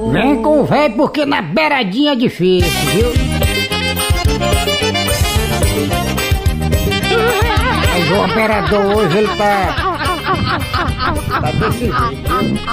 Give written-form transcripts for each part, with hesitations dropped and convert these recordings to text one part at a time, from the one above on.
Vem com o velho porque na beiradinha é difícil, viu? Mas o operador hoje ele tá desse jeito.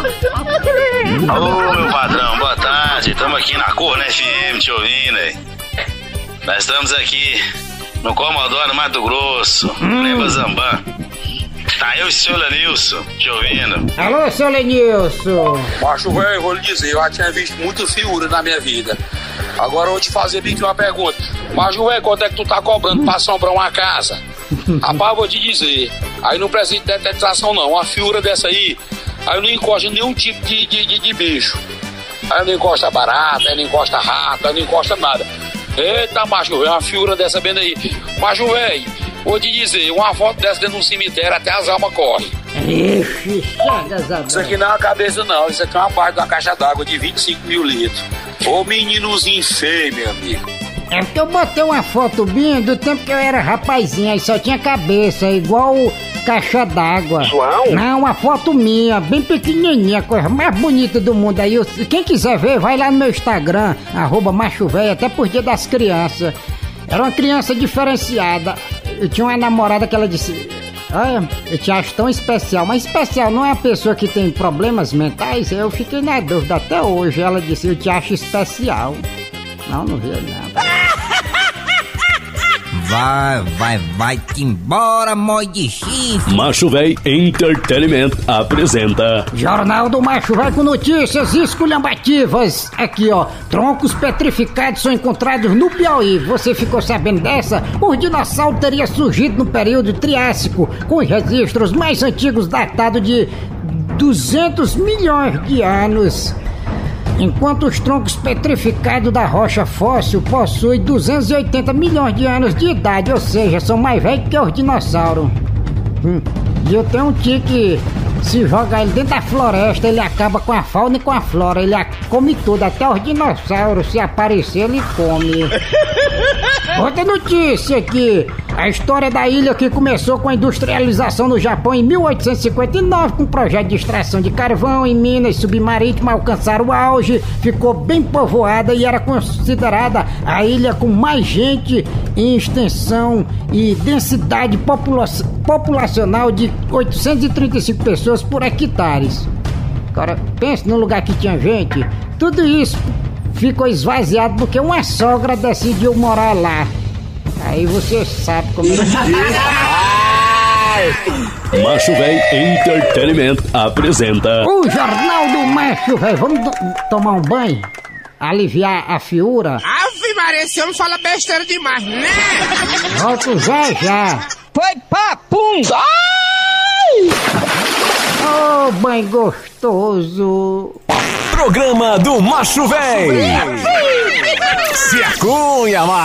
Ô meu padrão, boa tarde. Estamos aqui na Corno FM te ouvindo aí. Nós estamos aqui no Comodoro Mato Grosso, Leva Zambã. Tá eu e o senhor Lenilson te ouvindo. Alô, seu Lenilson. Macho velho, vou lhe dizer, eu já tinha visto muitas figuras na minha vida. Agora eu vou te fazer bem uma pergunta. Macho velho, quanto é que tu tá cobrando pra assombrar uma casa? Rapaz, eu vou te dizer, aí não precisa de detetização não, uma figura dessa aí não encosta nenhum tipo de bicho. Aí não encosta barata, aí não encosta rato, aí não encosta nada. Eita, macho velho, uma figura dessa bem aí. Macho velho, vou te dizer, uma foto dessa dentro de um cemitério até as almas correm. Ixi, isso aqui não é uma cabeça não, isso aqui é uma parte da caixa d'água de 25 mil litros. Ô meninozinho feio, meu amigo. É porque eu botei uma foto minha do tempo que eu era rapazinho, aí só tinha cabeça, igual caixa d'água. João? Não, uma foto minha, bem pequenininha, a coisa mais bonita do mundo. Aí, quem quiser ver, vai lá no meu Instagram, @machovéio, até por Dia das Crianças. Era uma criança diferenciada. Eu tinha uma namorada que ela disse: olha, eu te acho tão especial. Mas especial não é a pessoa que tem problemas mentais? Eu fiquei na dúvida até hoje. Ela disse: eu te acho especial. Não viu nada. Vai que embora, mói de chifre. Macho Véi Entertainment apresenta Jornal do Macho Véi com notícias esculhambativas. Aqui, ó, troncos petrificados são encontrados no Piauí. Você ficou sabendo dessa? O dinossauro teria surgido no período Triássico, com os registros mais antigos datados de 200 milhões de anos. Enquanto os troncos petrificados da rocha fóssil possuem 280 milhões de anos de idade, ou seja, são mais velhos que os dinossauros. E eu tenho um tio que, se jogar ele dentro da floresta, ele acaba com a fauna e com a flora. Ele come tudo, até os dinossauros. Se aparecer, ele come. Outra notícia aqui. A história da ilha que começou com a industrialização no Japão em 1859, com um projeto de extração de carvão em minas submarítimas, alcançaram o auge, ficou bem povoada e era considerada a ilha com mais gente em extensão e densidade populacional de 835 pessoas por hectares. Agora, pense num lugar que tinha gente, tudo isso ficou esvaziado porque uma sogra decidiu morar lá. Aí você sabe como é que Macho Véi Entertainment apresenta o Jornal do Macho Véi. Vamos tomar um banho? Aliviar a fiura? Ave Maria, esse homem fala besteira demais, né? Volto já. Foi papum! Oh, banho gostoso. Programa do Macho Véi. Se acunha,